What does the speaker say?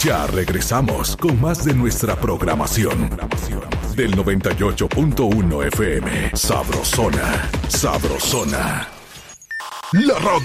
Ya regresamos con más de nuestra programación. Del 98.1 FM. Sabrosona. Sabrosona. La radio